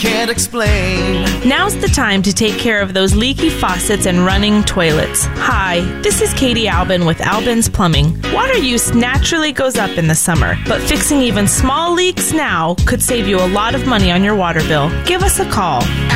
can't explain. Now's the time to take care of those leaky faucets and running toilets. Hi, this is Katie Albin with Albin's Plumbing. Water use naturally goes up in the summer, but fixing even small leaks now could save you a lot of money on your water bill. Give us a call.